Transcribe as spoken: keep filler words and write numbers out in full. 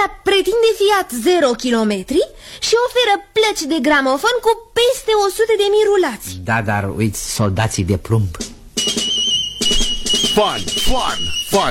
Acesta pretinde fiat zero kilometri și oferă plăci de gramofon cu peste o sută de mii rulați. Da, dar uiți soldații de plumb. Fun, fun, fun.